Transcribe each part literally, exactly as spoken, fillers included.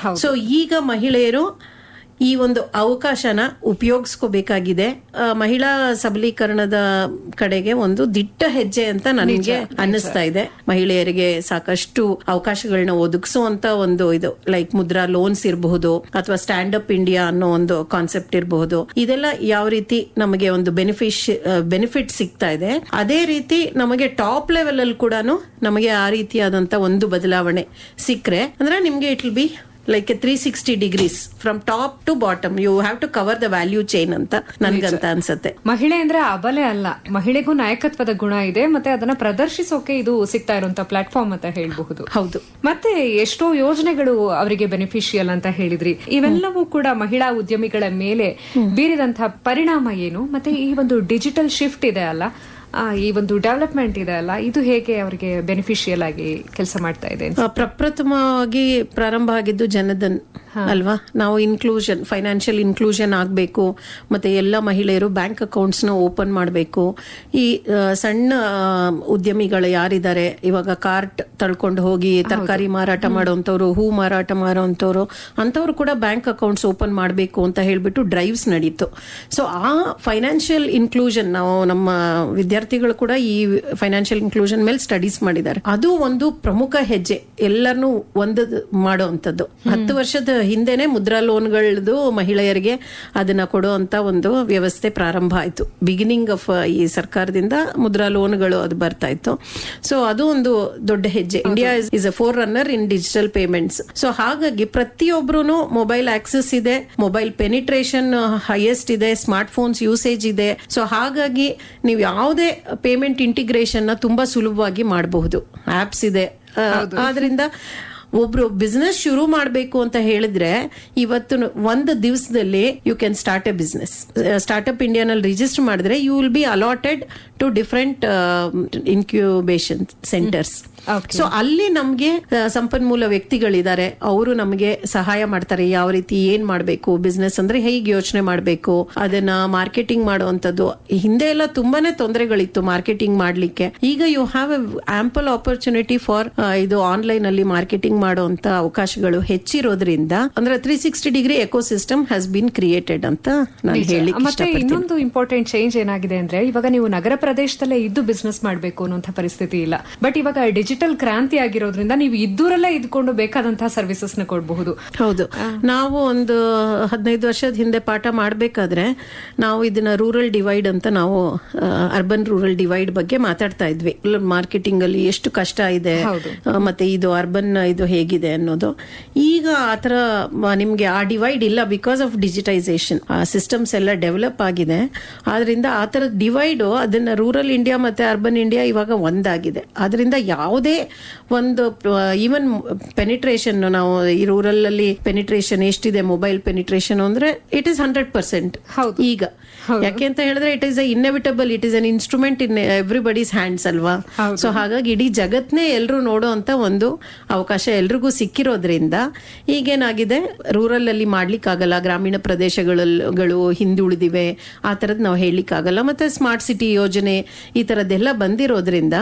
So ಈಗ ಮಹಿಳೆಯರು ಈ ಒಂದು ಅವಕಾಶನ ಉಪಯೋಗಿಸ್ಕೋಬೇಕಾಗಿದೆ. ಮಹಿಳಾ ಸಬಲೀಕರಣದ ಕಡೆಗೆ ಒಂದು ದಿಟ್ಟ ಹೆಜ್ಜೆ ಅಂತ ನನಗೆ ಅನ್ನಿಸ್ತಾ ಇದೆ. ಮಹಿಳೆಯರಿಗೆ ಸಾಕಷ್ಟು ಅವಕಾಶಗಳನ್ನ ಒದಗಿಸುವಂತ ಒಂದು ಇದು ಲೈಕ್ ಮುದ್ರಾ ಲೋನ್ಸ್ ಇರಬಹುದು ಅಥವಾ ಸ್ಟ್ಯಾಂಡ್ ಅಪ್ ಇಂಡಿಯಾ ಅನ್ನೋ ಒಂದು ಕಾನ್ಸೆಪ್ಟ್ ಇರಬಹುದು. ಇದೆಲ್ಲ ಯಾವ ರೀತಿ ನಮಗೆ ಒಂದು ಬೆನಿಫಿಶ್ ಬೆನಿಫಿಟ್ ಸಿಗ್ತಾ ಇದೆ, ಅದೇ ರೀತಿ ನಮಗೆ ಟಾಪ್ ಲೆವೆಲ್ ಅಲ್ಲಿ ಕೂಡ ನಮಗೆ ಆ ರೀತಿಯಾದಂತ ಒಂದು ಬದಲಾವಣೆ ಸಿಕ್ಕರೆ ಅಂದ್ರೆ ನಿಮ್ಗೆ it will be like A three sixty degrees from top two bottom. You have to cover the value chain ಅಂತ ನನ್ಗಂತ ಅನ್ಸುತ್ತೆ. ಮಹಿಳೆ ಅಂದ್ರೆ ಅಬಲೆ ಅಲ್ಲ, ಮಹಿಳೆಗೂ ನಾಯಕತ್ವದ ಗುಣ ಇದೆ, ಮತ್ತೆ ಅದನ್ನ ಪ್ರದರ್ಶಿಸೋಕೆ ಇದು ಸಿಗ್ತಾ ಇರುವಂತ ಪ್ಲಾಟ್ಫಾರ್ಮ್ ಅಂತ ಹೇಳಬಹುದು. ಹೌದು. ಮತ್ತೆ ಎಷ್ಟೋ ಯೋಜನೆಗಳು ಅವರಿಗೆ ಬೆನಿಫಿಷಿಯಲ್ ಅಂತ ಹೇಳಿದ್ರಿ. ಇವೆಲ್ಲವೂ ಕೂಡ ಮಹಿಳಾ ಉದ್ಯಮಿಗಳ ಮೇಲೆ ಬೀರಿದಂತಹ ಪರಿಣಾಮ ಏನು? ಮತ್ತೆ ಈ ಒಂದು ಡಿಜಿಟಲ್ ಶಿಫ್ಟ್ ಇದೆ ಅಲ್ಲ, ಈ ಒಂದು ಡೆವಲಪ್ಮೆಂಟ್ ಇದೆ ಅಲ್ಲ, ಇದು ಹೇಗೆ ಅವರಿಗೆ ಬೆನಿಫಿಷಿಯಲ್ ಆಗಿ ಕೆಲಸ ಮಾಡ್ತಾ ಇದೆ? ಪ್ರಪ್ರಥಮವಾಗಿ ಪ್ರಾರಂಭ ಆಗಿದ್ದು ಜನಧನ್ ಅಲ್ವಾ. ನಾವು ಇನ್ಕ್ಲೂಷನ್ ಫೈನಾನ್ಷಿಯಲ್ ಇನ್ಕ್ಲೂಷನ್ ಆಗಬೇಕು, ಮತ್ತೆ ಎಲ್ಲ ಮಹಿಳೆಯರು ಬ್ಯಾಂಕ್ ಅಕೌಂಟ್ಸ್ ನ ಓಪನ್ ಮಾಡಬೇಕು. ಈ ಸಣ್ಣ ಉದ್ಯಮಿಗಳು ಯಾರಿದ್ದಾರೆ, ಇವಾಗ ಕಾರ್ಟ್ ತಳ್ಕೊಂಡು ಹೋಗಿ ತರಕಾರಿ ಮಾರಾಟ ಮಾಡೋಂಥವ್ರು, ಹೂ ಮಾರಾಟ ಮಾಡೋಂಥವ್ರು, ಅಂತವ್ರು ಕೂಡ ಬ್ಯಾಂಕ್ ಅಕೌಂಟ್ಸ್ ಓಪನ್ ಮಾಡಬೇಕು ಅಂತ ಹೇಳ್ಬಿಟ್ಟು ಡ್ರೈವ್ಸ್ ನಡೀತು. ಸೊ ಆ ಫೈನಾನ್ಷಿಯಲ್ ಇನ್ಕ್ಲೂಷನ್ ನಾವು ನಮ್ಮ ವಿದ್ಯಾರ್ಥಿಗಳು ಕೂಡ ಈ ಫೈನಾನ್ಷಿಯಲ್ ಇನ್ಕ್ಲೂಷನ್ ಮೇಲೆ ಸ್ಟಡೀಸ್ ಮಾಡಿದ್ದಾರೆ. ಅದು ಒಂದು ಪ್ರಮುಖ ಹೆಜ್ಜೆ ಎಲ್ಲರನ್ನೂ ಒಂದು ಮಾಡುವಂಥದ್ದು. ಹತ್ತು ವರ್ಷದ ಹಿಂದೆನೆ ಮುದ್ರಾ ಲೋನ್ಗಳದು ಮಹಿಳೆಯರಿಗೆ ಅದನ್ನ ಕೊಡುವಂತ ಒಂದು ವ್ಯವಸ್ಥೆ ಪ್ರಾರಂಭ ಆಯ್ತು. ಬಿಗಿನಿಂಗ್ ಆಫ್ ಈ ಸರ್ಕಾರದಿಂದ ಮುದ್ರಾ ಲೋನ್ಗಳು ಅದು ಬರ್ತಾ ಇತ್ತು. ಸೊ ಅದು ಒಂದು ದೊಡ್ಡ ಹೆಜ್ಜೆ. India is a four runner in digital payments. So ಹಾಗಾಗಿ ಪ್ರತಿಯೊಬ್ರು ಮೊಬೈಲ್ ಆಕ್ಸೆಸ್ ಇದೆ, ಮೊಬೈಲ್ ಪೆನಿಟ್ರೇಷನ್ ಹೈಯೆಸ್ಟ್ ಇದೆ, ಸ್ಮಾರ್ಟ್ ಫೋನ್ಸ್ ಯೂಸೇಜ್ ಇದೆ. ಸೊ ಹಾಗಾಗಿ ನೀವು ಯಾವುದೇ ಪೇಮೆಂಟ್ ಇಂಟಿಗ್ರೇಷನ್ ನ ತುಂಬಾ ಸುಲಭವಾಗಿ ಮಾಡಬಹುದು. ಆಪ್ಸ್ ಇದೆ. ಆದ್ರಿಂದ ಒಬ್ರು ಬಿಸ್ನೆಸ್ ಶುರು ಮಾಡಬೇಕು ಅಂತ ಹೇಳಿದ್ರೆ ಇವತ್ತು ಒಂದು ದಿವಸದಲ್ಲಿ you can start A business. Startup ಇಂಡಿಯಾನಲ್ಲಿ register ಮಾಡಿದ್ರೆ you will be allotted to different incubation centres. So ಅಲ್ಲಿ ನಮ್ಗೆ ಸಂಪನ್ಮೂಲ ವ್ಯಕ್ತಿಗಳಿದ್ದಾರೆ, ಅವರು ನಮಗೆ ಸಹಾಯ ಮಾಡ್ತಾರೆ. ಯಾವ ರೀತಿ ಏನ್ ಮಾಡಬೇಕು, ಬಿಸ್ನೆಸ್ ಅಂದ್ರೆ ಹೇಗೆ ಯೋಚನೆ ಮಾಡಬೇಕು, ಅದನ್ನ ಮಾರ್ಕೆಟಿಂಗ್ ಮಾಡುವಂತದ್ದು. ಹಿಂದೆ ಎಲ್ಲ ತುಂಬಾನೇ ತೊಂದರೆಗಳಿತ್ತು ಮಾರ್ಕೆಟಿಂಗ್ ಮಾಡ್ಲಿಕ್ಕೆ. ಈಗ you have A ample opportunity for ಇದು ಆನ್ಲೈನ್ ಅಲ್ಲಿ ಮಾರ್ಕೆಟಿಂಗ್ ಮಾಡುವಂತ ಅವಕಾಶಗಳು ಹೆಚ್ಚಿರೋದ್ರಿಂದ ಅಂದ್ರೆ three sixty degree ecosystem has been created ಅಂತ ನಾನು ಹೇಳಿ. ಮತ್ತೆ ಇನ್ನೊಂದು ಇಂಪಾರ್ಟೆಂಟ್ ಚೇಂಜ್ ಏನಾಗಿದೆ ಅಂದ್ರೆ ಇವಾಗ ನೀವು ನಗರ ಪ್ರದೇಶದಲ್ಲೇ ಇದ್ದು ಬಿಸ್ನೆಸ್ ಮಾಡಬೇಕು ಅನ್ನುವಂಥ ಪರಿಸ್ಥಿತಿ ಇಲ್ಲ. ಬಟ್ ಇವಾಗ ಡಿಜಿಟಲ್ ಕ್ರಾಂತಿ ಆಗಿರೋದ್ರಿಂದ ನೀವು ಇದ್ದೂರಲ್ಲೇ ಇದ್ಕೊಂಡು ಬೇಕಾದಂತಹ ಸರ್ವಿಸಸ್ ನ ಕೊಡಬಹುದು. ಹೌದು. ನಾವು ಒಂದು ಹದಿನೈದು ವರ್ಷದ ಹಿಂದೆ ಪಾಠ ಮಾಡಬೇಕಾದ್ರೆ ನಾವು ಇದನ್ನ ರೂರಲ್ ಡಿವೈಡ್ ಅಂತ ನಾವು ಅರ್ಬನ್ ರೂರಲ್ ಡಿವೈಡ್ ಬಗ್ಗೆ ಮಾತಾಡ್ತಾ ಇದ್ವಿ. ಮಾರ್ಕೆಟಿಂಗ್ ಅಲ್ಲಿ ಎಷ್ಟು ಕಷ್ಟ ಇದೆ, ಮತ್ತೆ ಇದು ಅರ್ಬನ್ ಇದು ಹೇಗಿದೆ ಅನ್ನೋದು. ಈಗ ಆತರ ನಿಮ್ಗೆ ಆ ಡಿವೈಡ್ ಇಲ್ಲ ಬಿಕಾಸ್ ಆಫ್ ಡಿಜಿಟೈಸೇಷನ್. ಸಿಸ್ಟಮ್ಸ್ ಎಲ್ಲ ಡೆವಲಪ್ ಆಗಿದೆ. ಆದ್ರಿಂದ ಆ ತರ ಡಿವೈಡ್ ಅದನ್ನ ರೂರಲ್ ಇಂಡಿಯಾ ಮತ್ತೆ ಅರ್ಬನ್ ಇಂಡಿಯಾ ಇವಾಗ ಒಂದಾಗಿದೆ. ಆದ್ರಿಂದ ಯಾವುದೇ ಒಂದು ಈವನ್ ಪೆನಿಟ್ರೇಷನ್ ನಾವು ಈ ರೂರಲ್ ಅಲ್ಲಿ ಪೆನಿಟ್ರೇಷನ್ ಎಷ್ಟಿದೆ, ಮೊಬೈಲ್ ಪೆನಿಟ್ರೇಷನ್ ಅಂದ್ರೆ ಇಟ್ ಇಸ್ ಹಂಡ್ರೆಡ್ ಪರ್ಸೆಂಟ್ ಈಗ. ಯಾಕೆ ಅಂತ ಹೇಳಿದ್ರೆ it is a inevitable, it is an instrument in everybody's hands ಅಲ್ವಾ. ಸೊ ಹಾಗಾಗಿ ಇಡೀ ಜಗತ್ನೇ ಎಲ್ರು ನೋಡುವಂತ ಒಂದು ಅವಕಾಶ ಎಲ್ರಿಗೂ ಸಿಕ್ಕಿರೋದ್ರಿಂದ ಈಗೇನಾಗಿದೆ, ರೂರಲ್ ಅಲ್ಲಿ ಮಾಡ್ಲಿಕ್ಕೆ ಆಗಲ್ಲ, ಗ್ರಾಮೀಣ ಪ್ರದೇಶಗಳು ಹಿಂದುಳಿದಿವೆ ಆ ತರದ್ ನಾವು ಹೇಳಲಿಕ್ಕೆ ಆಗಲ್ಲ. ಮತ್ತೆ ಸ್ಮಾರ್ಟ್ ಸಿಟಿ ಯೋಜನೆ ಈ ತರದ್ದೆಲ್ಲ ಬಂದಿರೋದ್ರಿಂದ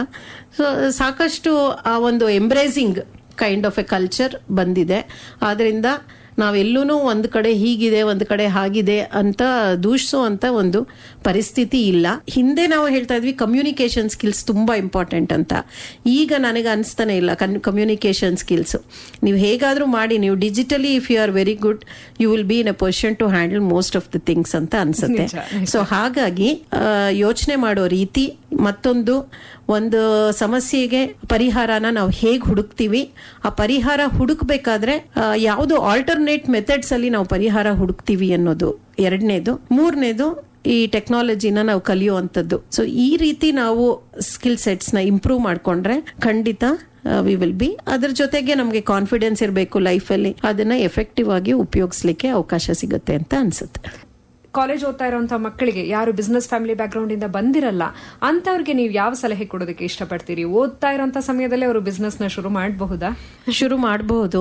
ಸಾಕಷ್ಟು ಆ ಒಂದು embracing kind of A culture ಬಂದಿದೆ. ಆದ್ರಿಂದ ನಾವೆಲ್ಲೂ ಒಂದ್ ಕಡೆ ಹೀಗಿದೆ ಒಂದ್ ಕಡೆ ಹಾಗಿದೆ ಅಂತ ದೂಷಿಸೋ ಅಂತ ಒಂದು ಪರಿಸ್ಥಿತಿ ಇಲ್ಲ. ಹಿಂದೆ ನಾವು ಹೇಳ್ತಾ ಇದ್ವಿ ಕಮ್ಯುನಿಕೇಶನ್ ಸ್ಕಿಲ್ಸ್ ತುಂಬಾ ಇಂಪಾರ್ಟೆಂಟ್ ಅಂತ. ಈಗ ನನಗೆ ಅನಿಸ್ತಾನೆ ಇಲ್ಲ ಕಮ್ಯುನಿಕೇಶನ್ ಸ್ಕಿಲ್ಸ್. ನೀವು ಹೇಗಾದ್ರೂ ಮಾಡಿ, ನೀವು digitally if you are very good you will be in a position to handle most of the things ಅಂತ ಅನ್ಸುತ್ತೆ. ಸೊ ಹಾಗಾಗಿ ಯೋಚನೆ ಮಾಡೋ ರೀತಿ, ಮತ್ತೊಂದು ಒಂದು ಸಮಸ್ಯೆಗೆ ಪರಿಹಾರನ ನಾವು ಹೇಗ್ ಹುಡುಕ್ತಿವಿ, ಆ ಪರಿಹಾರ ಹುಡುಕ್ಬೇಕಾದ್ರೆ ಯಾವ್ದು ಆಲ್ಟರ್ನೇಟ್ ಮೆಥಡ್ಸ್ ಅಲ್ಲಿ ನಾವು ಪರಿಹಾರ ಹುಡುಕ್ತಿವಿ ಅನ್ನೋದು ಎರಡನೇದು. ಮೂರನೇದು ಈ ಟೆಕ್ನಾಲಜಿನ ನಾವು ಕಲಿಯುವಂಥದ್ದು. ಸೊ ಈ ರೀತಿ ನಾವು ಸ್ಕಿಲ್ ಸೆಟ್ಸ್ ನ ಇಂಪ್ರೂವ್ ಮಾಡ್ಕೊಂಡ್ರೆ ಖಂಡಿತ ವಿ ವಿಲ್ ಬಿ. ಅದ್ರ ಜೊತೆಗೆ ನಮ್ಗೆ ಕಾನ್ಫಿಡೆನ್ಸ್ ಇರಬೇಕು ಲೈಫಲ್ಲಿ, ಅದನ್ನ ಎಫೆಕ್ಟಿವ್ ಆಗಿ ಉಪಯೋಗಿಸ್ಲಿಕ್ಕೆ ಅವಕಾಶ ಸಿಗುತ್ತೆ ಅಂತ ಅನ್ಸುತ್ತೆ. ಕಾಲೇಜ್ ಓದ್ತಾ ಇರುವಂತಹ ಮಕ್ಕಳಿಗೆ ಯಾರು ಬಿಸ್ನೆಸ್ ಫ್ಯಾಮಿಲಿ ಬ್ಯಾಕ್ ಗ್ರೌಂಡ್ ಇಂದ ಬಂದಿರಲ್ಲ ಅಂತವ್ರಿಗೆ ನೀವು ಯಾವ ಸಲಹೆ ಕೊಡೋದಕ್ಕೆ ಇಷ್ಟಪಡ್ತೀರಿ? ಓದ್ತಾ ಇರುವಂತ ಸಮಯದಲ್ಲಿ ಅವರು ಬಿಸ್ನೆಸ್ ನ ಶುರು ಮಾಡಬಹುದಾ? ಶುರು ಮಾಡಬಹುದು.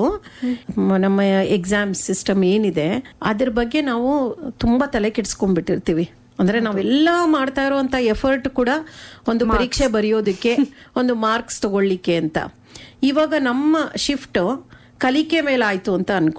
ನಮ್ಮ ಎಕ್ಸಾಮ್ ಸಿಸ್ಟಮ್ ಏನಿದೆ ಅದ್ರ ಬಗ್ಗೆ ನಾವು ತುಂಬಾ ತಲೆ ಕೆಡಿಸ್ಕೊಂಡ್ಬಿಟ್ಟಿರ್ತೀವಿ. ಅಂದ್ರೆ ನಾವೆಲ್ಲ ಮಾಡ್ತಾ ಇರುವಂತ ಎಫರ್ಟ್ ಕೂಡ ಒಂದು ಪರೀಕ್ಷೆ ಬರೆಯೋದಕ್ಕೆ, ಒಂದು ಮಾರ್ಕ್ಸ್ ತಗೊಳ್ಳಿಕ್ಕೆ ಅಂತ. ಇವಾಗ ನಮ್ಮ ಶಿಫ್ಟ್ ಕಲಿಕೆ ಮೇಲೆ ಆಯ್ತು ಅಂತ ಅನ್ಕೊ